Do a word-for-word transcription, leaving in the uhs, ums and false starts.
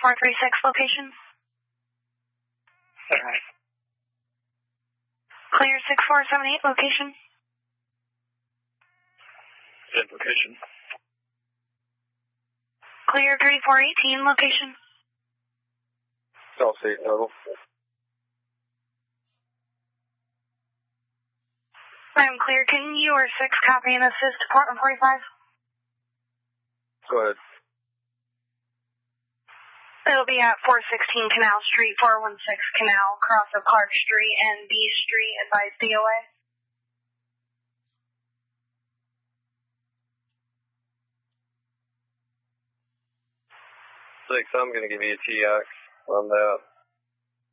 four three six location. Alright. Clear six four seven eight location. Good location. Clear three four one eight location. South eight total. I'm clear. Can you or six copy and assist Department forty-five? Go ahead. It'll be at four sixteen Canal Street, four one six Canal, cross of Clark Street and B Street, advise D O A. Six, I'm going to give you a T X on that.